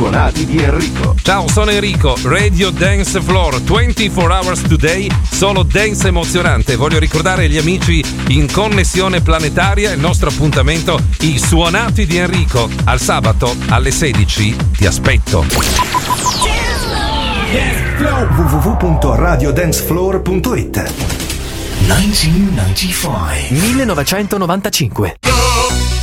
suonati di Enrico. Ciao, sono Enrico, Radio Dance Floor, 24 hours today, solo dance emozionante. Voglio ricordare agli amici in connessione planetaria il nostro appuntamento, i suonati di Enrico. Al sabato alle 16 ti aspetto. www.radiodancefloor.it 1995.